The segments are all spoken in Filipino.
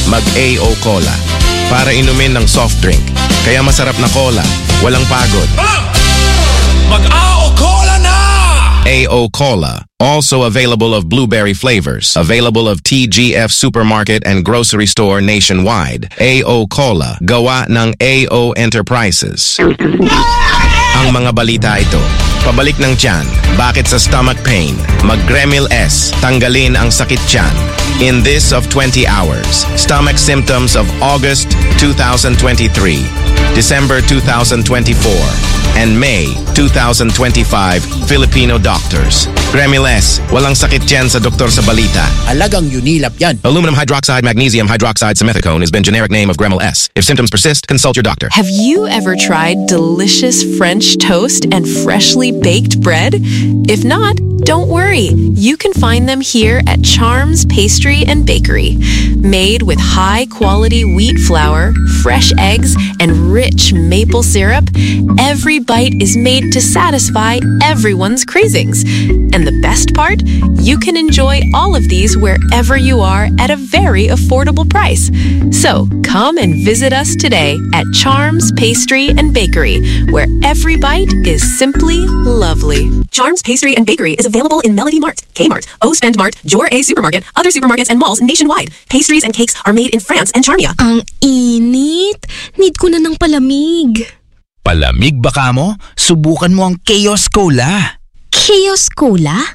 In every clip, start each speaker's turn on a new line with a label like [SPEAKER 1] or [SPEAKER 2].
[SPEAKER 1] mag-AO Cola. Para inumin ng soft drink. Kaya masarap na cola, walang pagod.
[SPEAKER 2] Mag-AO Cola na!
[SPEAKER 1] AO Cola, also available of blueberry flavors, available of TGF Supermarket and Grocery Store nationwide. AO Cola, gawa ng AO Enterprises. Ang mga balita ito, pabalik ng tiyan, bakit sa stomach pain, mag-Gremil S, tanggalin ang sakit tiyan. In this of 20 hours, stomach symptoms of August 2023, December 2024, and May 2025 Filipino doctors. Gremil S, walang sakit tiyan sa doktor sa balita.
[SPEAKER 3] Alagang Unilap yan.
[SPEAKER 1] Aluminum hydroxide, magnesium hydroxide, simethicone has been generic name of Gremil S. If symptoms persist, consult your doctor.
[SPEAKER 4] Have you ever tried delicious French toast and freshly baked bread? If not, don't worry. You can find them here at Charms Pastry and Bakery. Made with high-quality wheat flour, fresh eggs, and rich maple syrup, every bite is made to satisfy everyone's cravings. And the best part? You can enjoy all of these wherever you are at a very affordable price. So, come and visit us today at Charms Pastry and Bakery, where every bite is simply lovely.
[SPEAKER 5] Charms Pastry and Bakery is available in Melody Mart, Kmart, O-Spend Mart, Jor A Supermarket, other supermarkets and malls nationwide. Pastries and cakes are made in France and Charmia.
[SPEAKER 6] Ang init! Need ko na ng palamig.
[SPEAKER 2] Palamig ba ka mo? Subukan mo ang Chaos Cola.
[SPEAKER 6] Chaos Cola?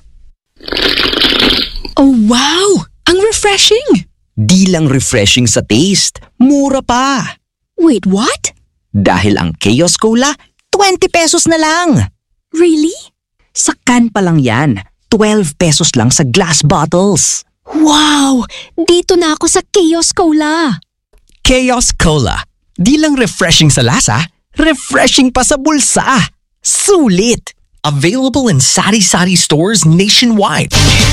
[SPEAKER 6] Oh wow! Ang refreshing!
[SPEAKER 7] Di lang refreshing sa taste, mura pa.
[SPEAKER 6] Wait, what?
[SPEAKER 7] Dahil ang Chaos Cola, 20 pesos na lang.
[SPEAKER 6] Really?
[SPEAKER 7] Sa can pa lang yan, 12 pesos lang sa glass bottles.
[SPEAKER 6] Wow! Dito na ako sa Chaos Cola.
[SPEAKER 8] Chaos Cola. Di lang refreshing sa lasa, refreshing pa sa bulsa. Sulit! Available in sari-sari stores nationwide.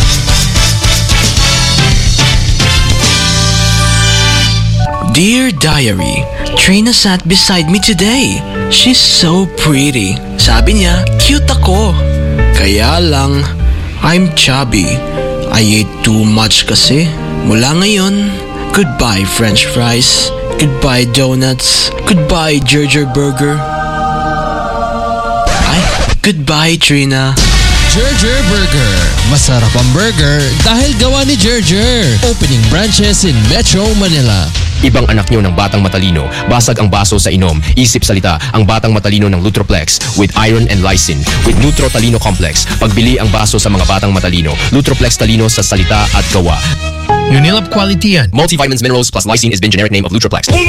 [SPEAKER 9] Dear Diary, Trina sat beside me today. She's so pretty. Sabi niya, cute ako. Kaya lang, I'm chubby. I ate too much kasi. Mula ngayon, goodbye French fries. Goodbye donuts. Goodbye Gerger Burger. Ay, goodbye Trina.
[SPEAKER 10] Gerger Burger. Masarap ang burger dahil gawa ni Gerger. Opening branches in Metro Manila.
[SPEAKER 11] Ibang anak nyo ng batang matalino, basag ang baso sa inom, isip salita ang batang matalino ng Lutroplex with iron and lysine with Nutro Talino Complex. Pagbili ang baso sa mga batang matalino, Lutroplex Talino sa salita at gawa.
[SPEAKER 10] Unilap quality yan.
[SPEAKER 11] Multivitamins, minerals plus lysine has been generic name of Lutroplex.